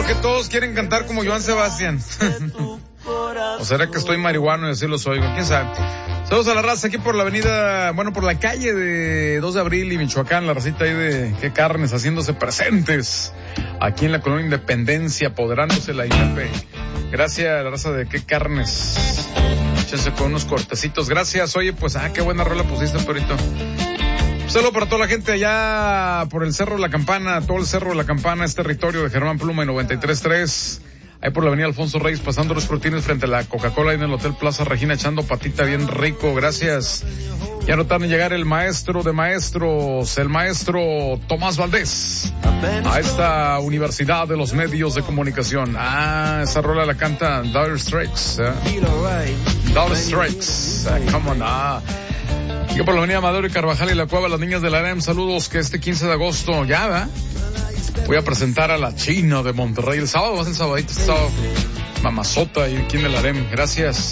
que todos quieren cantar como Joan Sebastián. ¿O será que estoy marihuano y así los oigo? ¿Quién sabe? Saludos a la raza aquí por la avenida, por la calle de 2 de abril y Michoacán, la racita ahí de Qué Carnes haciéndose presentes aquí en la colonia Independencia, apoderándose la INEP. Gracias a la raza de Qué Carnes. Échense con unos cortecitos. Gracias. Oye, pues, qué buena rola pusiste, Perito. Un saludo para toda la gente allá por el Cerro de la Campana, todo el Cerro de la Campana, es territorio de Germán Pluma y 93.3. Ahí por la avenida Alfonso Reyes, pasando los Frutines frente a la Coca-Cola, ahí en el Hotel Plaza Regina, echando patita bien rico, gracias. Ya no tardan en llegar el maestro de maestros, el maestro Tomás Valdés, a esta Universidad de los Medios de Comunicación. Esa rola la canta Dire Straits, Dire Straits, come on, Yo por la avenida Madero y Carvajal y la Cueva, las niñas de la AREM, saludos, que este 15 de agosto, voy a presentar a la China de Monterrey. El sábado, va a ser el sabadito, el sábado. Mamazota y aquí en el Harem. Gracias.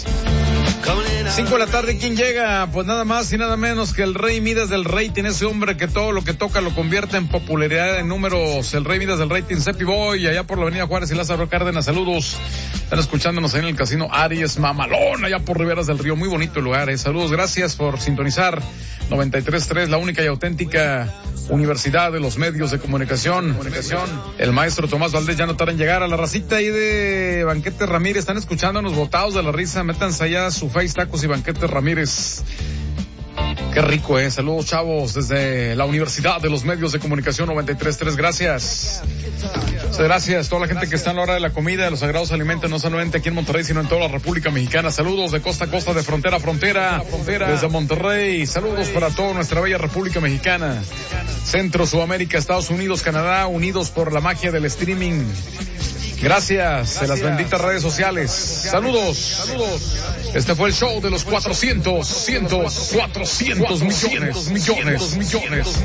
5 de la tarde, ¿quién llega? Pues nada más y nada menos que el Rey Midas del rating, ese hombre que todo lo que toca lo convierte en popularidad en números. El Rey Midas del rating, Cepi Boy, allá por la avenida Juárez y Lázaro Cárdenas. Saludos. Están escuchándonos ahí en el casino Aries Mamalón, allá por Riberas del Río. Muy bonito el lugar, Saludos, gracias por sintonizar 93.3, la única y auténtica Universidad de los Medios de Comunicación. El maestro Tomás Valdés ya no tarda en llegar. A la racita ahí de Banquetes Ramírez, están escuchándonos botados de la risa. Métanse allá a su Face Tacos y Banquetes Ramírez. Qué rico, Saludos, chavos, desde la Universidad de los Medios de Comunicación 93.3. Gracias. Gracias a toda la gente que está en la hora de la comida, de los sagrados alimentos, no solamente aquí en Monterrey, sino en toda la República Mexicana. Saludos de costa a costa, de frontera a frontera, desde Monterrey. Saludos para toda nuestra bella República Mexicana. Centro, Sudamérica, Estados Unidos, Canadá, unidos por la magia del streaming. Gracias de las benditas redes sociales. Saludos. Este fue el show de los 400 millones.